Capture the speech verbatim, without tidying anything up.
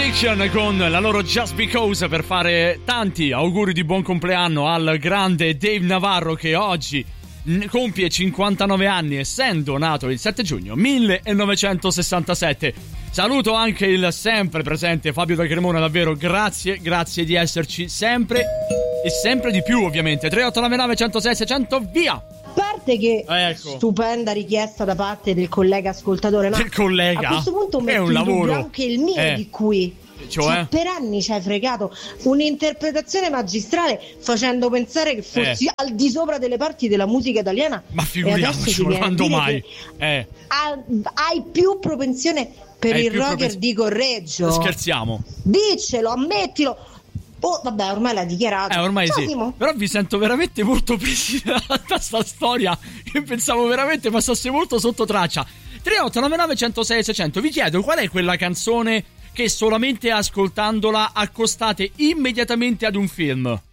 Addiction con la loro Just Because per fare tanti auguri di buon compleanno al grande Dave Navarro, che oggi compie cinquantanove anni, essendo nato il sette giugno millenovecentosessantasette. Saluto anche il sempre presente Fabio da Cremona, davvero grazie, grazie di esserci sempre e sempre di più, ovviamente. tre otto nove nove uno zero sei sei zero zero, via! A parte che ecco. Stupenda richiesta da parte del collega ascoltatore, ma del collega? A questo punto è un lavoro anche il mio, eh. di cui cioè? Cioè, per anni ci hai fregato un'interpretazione magistrale facendo pensare che fossi eh. al di sopra delle parti della musica italiana. Ma figuriamoci, quando mai? Eh. Hai più propensione per hai il rocker propensi- di Correggio. Scherziamo. Diccelo, ammettilo. Oh, vabbè, ormai l'ha dichiarato. Eh, ormai Ciao, sì. Simo. Però vi sento veramente molto presi da sta storia, che pensavo veramente passasse molto sotto traccia. tre otto nove nove uno zero sei sei zero zero. Vi chiedo qual è quella canzone che solamente ascoltandola accostate immediatamente ad un film.